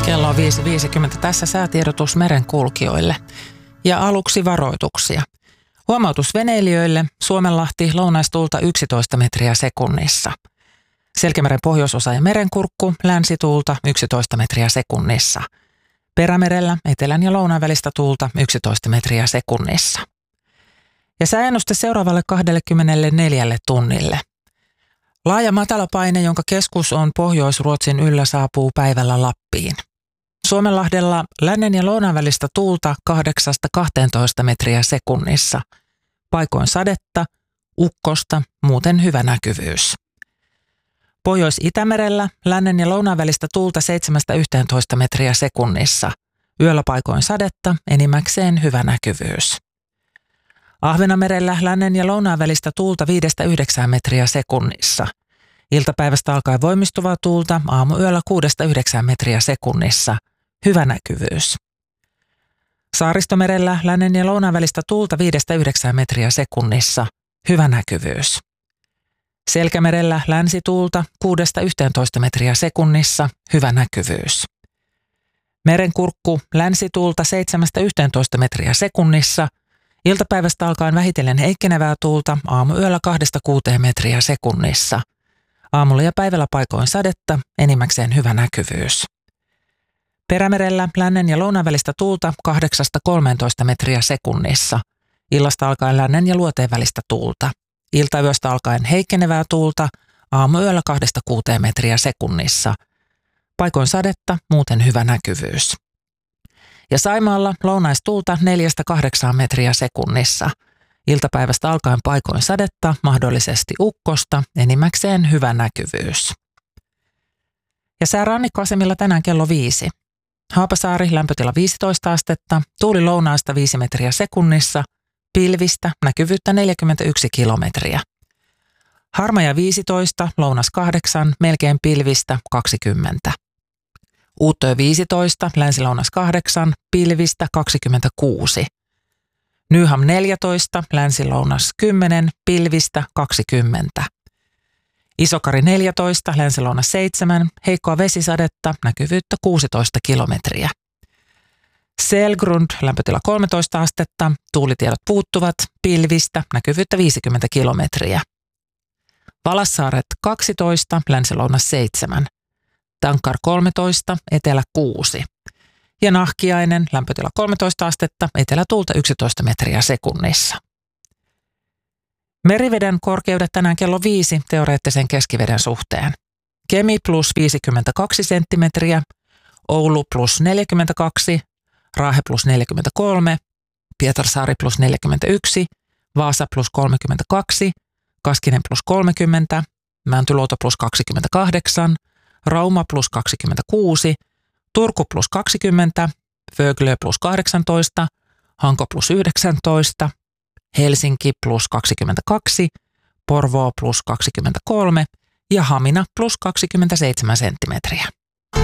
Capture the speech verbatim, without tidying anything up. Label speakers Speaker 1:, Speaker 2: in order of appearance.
Speaker 1: Kello on viisi viisikymmentä. Tässä säätiedotus merenkulkijoille. Ja aluksi varoituksia. Huomautus veneilijöille. Suomenlahti lounaistuulta yksitoista metriä sekunnissa. Selkämeren pohjoisosa ja merenkurkku länsituulta yksitoista metriä sekunnissa. Perämerellä etelän ja lounaan välistä tuulta yksitoista metriä sekunnissa. Ja sääennuste seuraavalle kaksikymmentäneljä tunnille. Laaja matalapaine, jonka keskus on Pohjois-Ruotsin yllä, saapuu päivällä Lappiin. Suomenlahdella lännen ja lounaan välistä tuulta kahdeksasta kahteentoista metriä sekunnissa. Paikoin sadetta, ukkosta, muuten hyvä näkyvyys. Pohjois-Itämerellä lännen ja lounaan välistä tuulta seitsemästä yhteentoista metriä sekunnissa. Yöllä paikoin sadetta, enimmäkseen hyvä näkyvyys. Ahvenamerellä lännen ja lounaan välistä tuulta viidestä yhdeksään metriä sekunnissa. Iltapäivästä alkaen voimistuvaa tuulta aamuyöllä kuudesta yhdeksään metriä sekunnissa. Hyvä näkyvyys. Saaristomerellä lännen ja lounaan välistä tuulta viidestä yhdeksään metriä sekunnissa. Hyvä näkyvyys. Selkämerellä länsituulta kuudesta yhteentoista metriä sekunnissa. Hyvä näkyvyys. Merenkurkku länsituulta seitsemästä yhteentoista metriä sekunnissa. Iltapäivästä alkaen vähitellen heikkenevää tuulta aamuyöllä kahdesta kuuteen metriä sekunnissa. Aamulla ja päivällä paikoin sadetta, enimmäkseen hyvä näkyvyys. Perämerellä lännen ja lounaan välistä tuulta kahdeksasta kolmeentoista metriä sekunnissa. Illasta alkaen lännen ja luoteen välistä tuulta. Iltayöstä alkaen heikkenevää tuulta aamuyöllä kahdesta kuuteen metriä sekunnissa. Paikoin sadetta, muuten hyvä näkyvyys. Ja Saimaalla lounaistuulta neljästä kahdeksaan metriä sekunnissa. Iltapäivästä alkaen paikoin sadetta, mahdollisesti ukkosta, enimmäkseen hyvä näkyvyys. Ja sää rannikkoasemilla tänään kello viisi. Haapasaari lämpötila viisitoista astetta, tuuli lounaasta viisi metriä sekunnissa, pilvistä, näkyvyyttä neljäkymmentäyksi kilometriä. Harmaja viisitoista, lounas kahdeksan, melkein pilvistä kaksikymmentä. Uuttöö viisitoista, länsilounas kahdeksan, pilvistä kaksikymmentäkuusi. Nyham neljätoista, länsilounas kymmenen, pilvistä kaksikymmentä. Isokari neljätoista, länsilounas seitsemän, heikkoa vesisadetta, näkyvyyttä kuusitoista kilometriä. Selgrund, lämpötila kolmetoista astetta, tuulitiedot puuttuvat, pilvistä, näkyvyyttä viisikymmentä kilometriä. Valassaaret kaksitoista, länsilounas seitsemän. Tankar kolmetoista, etelä kuusi. Ja Nahkiainen, lämpötila kolmetoista astetta, etelätuulta yksitoista metriä sekunnissa. Meriveden korkeudet tänään kello viisi teoreettisen keskiveden suhteen. Kemi plus viisikymmentäkaksi senttimetriä, Oulu plus neljäkymmentäkaksi, Raahe plus neljäkymmentäkolme, Pietarsaari plus neljäkymmentäyksi, Vaasa plus kolmekymmentäkaksi, Kaskinen plus kolmekymmentä, Mäntyluoto plus kaksikymmentäkahdeksan, Rauma plus kaksikymmentäkuusi, Turku plus kaksikymmentä, Vöglö plus kahdeksantoista, Hanko plus yhdeksäntoista, Helsinki plus kaksikymmentäkaksi, Porvoo plus kaksikymmentäkolme ja Hamina plus kaksikymmentäseitsemän senttimetriä.